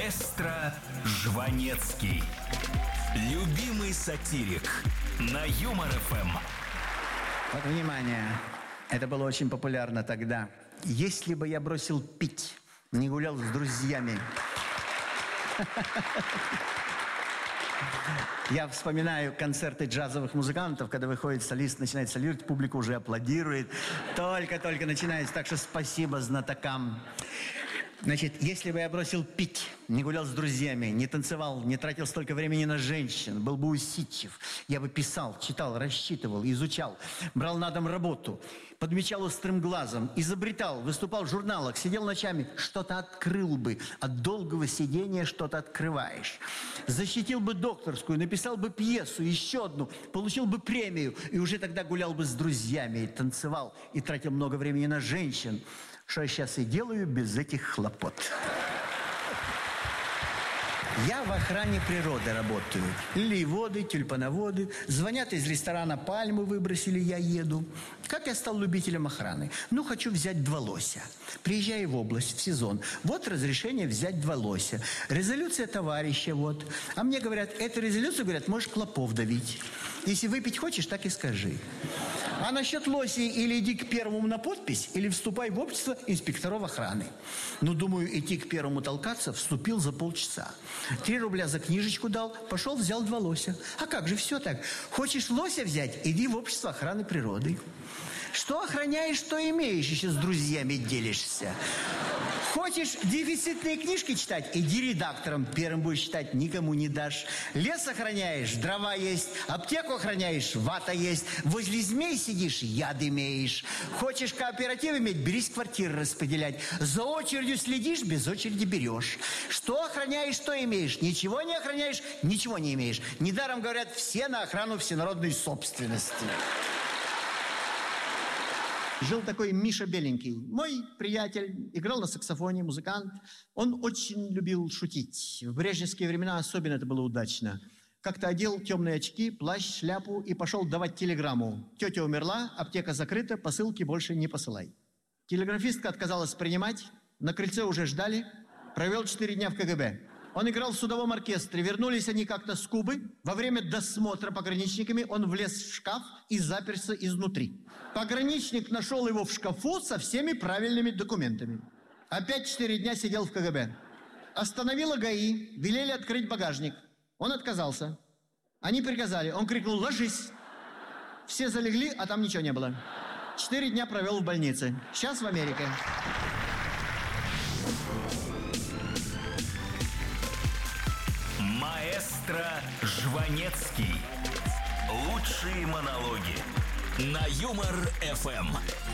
Маэстро Жванецкий. Любимый сатирик на Юмор ФМ. Вот, внимание, это было очень популярно тогда. Если бы я бросил пить, не гулял с друзьями. Я вспоминаю концерты джазовых музыкантов, когда выходит солист, начинает солировать, публика уже аплодирует. Только начинается, так что спасибо знатокам. Значит, если бы я бросил пить, не гулял с друзьями, не танцевал, не тратил столько времени на женщин, был бы усидчив, я бы писал, читал, рассчитывал, изучал, брал на дом работу, подмечал острым глазом, изобретал, выступал в журналах, сидел ночами, что-то открыл бы. От долгого сидения что-то открываешь. Защитил бы докторскую, написал бы пьесу, еще одну, получил бы премию, и уже тогда гулял бы с друзьями, и танцевал, и тратил много времени на женщин. Что я сейчас и делаю без этих хлопот. Я в охране природы работаю. Лилиеводы, тюльпановоды. Звонят из ресторана, пальмы выбросили, я еду. Как я стал любителем охраны? Хочу взять 2 лося. Приезжаю в область в сезон. Вот разрешение взять 2 лося. Резолюция товарища вот. А мне говорят, эту резолюцию, говорят, можешь клопов давить. Если выпить хочешь, так и скажи. А насчет лосей или иди к первому на подпись, или вступай в общество инспекторов охраны. Думаю, идти к первому толкаться, вступил за полчаса. 3 рубля за книжечку дал, пошел, взял 2 лося. А как же, все так. Хочешь лося взять, иди в общество охраны природы. Что охраняешь, что имеешь, еще с друзьями делишься. Хочешь дефицитные книжки читать, иди редактором. Первым будешь читать, никому не дашь. Лес охраняешь, дрова есть. Аптеку охраняешь, вата есть. Возле змей сидишь, яд имеешь. Хочешь кооператив иметь, берись квартиры распределять. За очередью следишь, без очереди берешь. Что охраняешь, что имеешь. Ничего не охраняешь, ничего не имеешь. Недаром говорят, все на охрану всенародной собственности. Жил такой Миша Беленький. Мой приятель, играл на саксофоне, музыкант. Он очень любил шутить. В брежневские времена особенно это было удачно. Как-то одел темные очки, плащ, шляпу и пошел давать телеграмму. Тетя умерла, аптека закрыта, посылки больше не посылай. Телеграфистка отказалась принимать, на крыльце уже ждали. Провел 4 дня в КГБ. Он играл в судовом оркестре. Вернулись они как-то с Кубы. Во время досмотра пограничниками он влез в шкаф и заперся изнутри. Пограничник нашел его в шкафу со всеми правильными документами. Опять 4 дня сидел в КГБ. Остановила ГАИ, велели открыть багажник. Он отказался. Они приказали. Он крикнул: «Ложись!» Все залегли, а там ничего не было. 4 дня провел в больнице. Сейчас в Америке. Маэстро Жванецкий. Лучшие монологи на Юмор ФМ.